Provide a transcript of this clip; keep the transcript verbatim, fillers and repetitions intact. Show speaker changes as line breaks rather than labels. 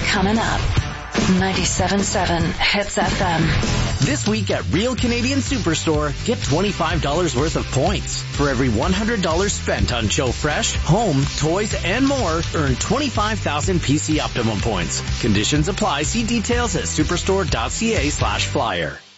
Coming up. ninety-seven point seven Hits F M.
This week at Real Canadian Superstore, get twenty-five dollars worth of points. For every one hundred dollars spent on Joe Fresh, home, toys, and more, earn twenty-five thousand P C Optimum points. Conditions apply. See details at superstore.ca slash flyer.